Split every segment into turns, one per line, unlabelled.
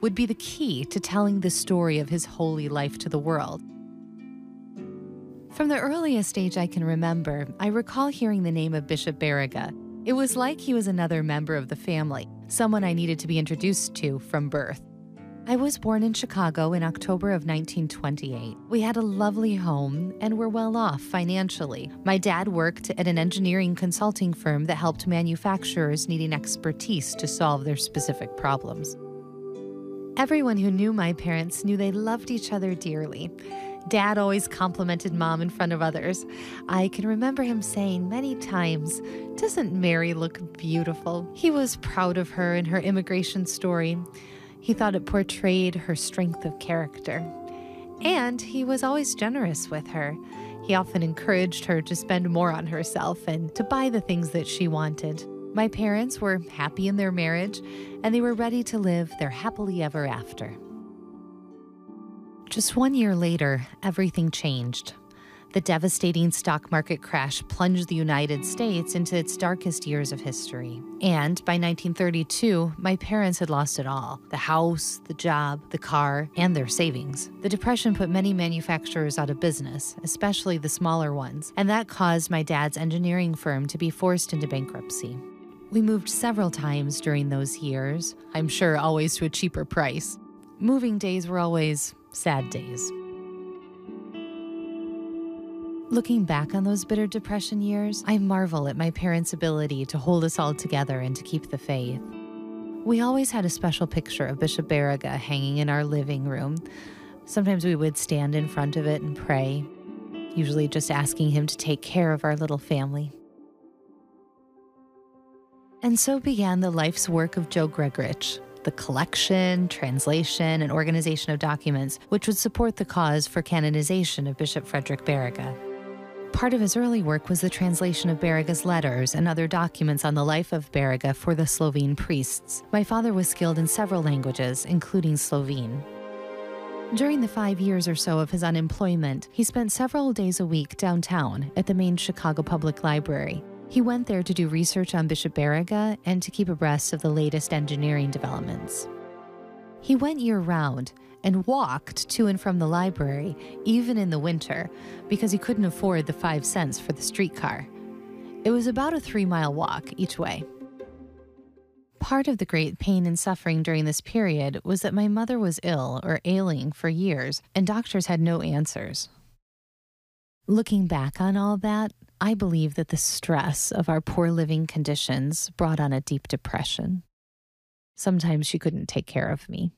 would be the key to telling the story of his holy life to the world. From the earliest age I can remember, I recall hearing the name of Bishop Barriga. It was like he was another member of the family, someone I needed to be introduced to from birth. I was born in Chicago in October of 1928. We had a lovely home and were well off financially. My dad worked at an engineering consulting firm that helped manufacturers needing expertise to solve their specific problems. Everyone who knew my parents knew they loved each other dearly. Dad always complimented Mom in front of others. I can remember him saying many times, "Doesn't Mary look beautiful?" He was proud of her and her immigration story. He thought it portrayed her strength of character. And he was always generous with her. He often encouraged her to spend more on herself and to buy the things that she wanted. My parents were happy in their marriage, and they were ready to live their happily ever after. Just 1 year later, everything changed. The devastating stock market crash plunged the United States into its darkest years of history. And by 1932, my parents had lost it all: the house, the job, the car, and their savings. The Depression put many manufacturers out of business, especially the smaller ones, and that caused my dad's engineering firm to be forced into bankruptcy. We moved several times during those years, I'm sure always to a cheaper price. Moving days were always sad days. Looking back on those bitter Depression years, I marvel at my parents' ability to hold us all together and to keep the faith. We always had a special picture of Bishop Barriga hanging in our living room. Sometimes we would stand in front of it and pray, usually just asking him to take care of our little family. And so began the life's work of Joe Gregorych, the collection, translation, and organization of documents which would support the cause for canonization of Bishop Frederick Barriga. Part of his early work was the translation of Barriga's letters and other documents on the life of Barriga for the Slovene priests. My father was skilled in several languages, including Slovene. During the 5 years or so of his unemployment, he spent several days a week downtown at the main Chicago Public Library. He went there to do research on Bishop Barriga and to keep abreast of the latest engineering developments. He went year-round and walked to and from the library, even in the winter, because he couldn't afford the 5 cents for the streetcar. It was about a 3-mile walk each way. Part of the great pain and suffering during this period was that my mother was ill or ailing for years, and doctors had no answers. Looking back on all that, I believe that the stress of our poor living conditions brought on a deep depression. Sometimes she couldn't take care of me.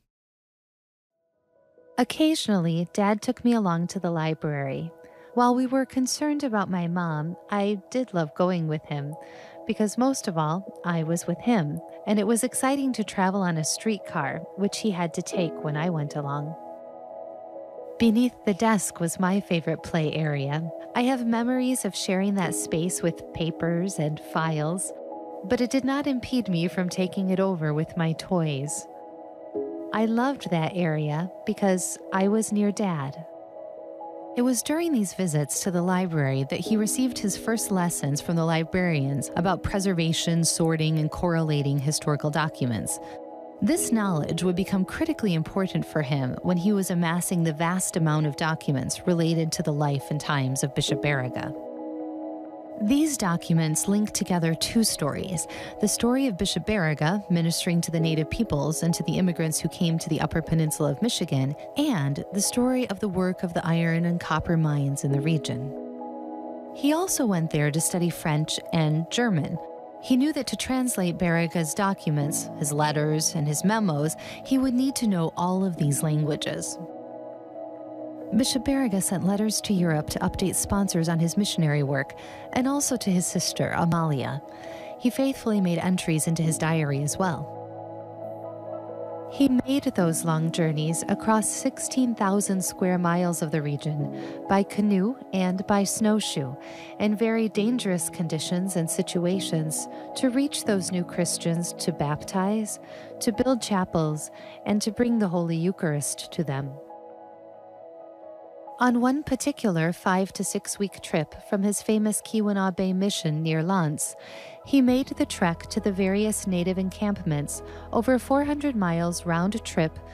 Occasionally, Dad took me along to the library. While we were concerned about my mom, I did love going with him, because most of all, I was with him, and it was exciting to travel on a streetcar, which he had to take when I went along. Beneath the desk was my favorite play area. I have memories of sharing that space with papers and files, but it did not impede me from taking it over with my toys. I loved that area because I was near Dad. It was during these visits to the library that he received his first lessons from the librarians about preservation, sorting, and correlating historical documents. This knowledge would become critically important for him when he was amassing the vast amount of documents related to the life and times of Bishop Barriga. These documents link together two stories: the story of Bishop Barriga ministering to the native peoples and to the immigrants who came to the Upper Peninsula of Michigan, and the story of the work of the iron and copper mines in the region. He also went there to study French and German. He knew that to translate Barriga's documents, his letters, and his memos, he would need to know all of these languages. Bishop Barriga sent letters to Europe to update sponsors on his missionary work, and also to his sister, Amalia. He faithfully made entries into his diary as well. He made those long journeys across 16,000 square miles of the region by canoe and by snowshoe, in very dangerous conditions and situations, to reach those new Christians, to baptize, to build chapels, and to bring the Holy Eucharist to them. On one particular 5 to 6 week trip from his famous Keweenaw Bay mission near Lance, he made the trek to the various native encampments, over 400 miles round trip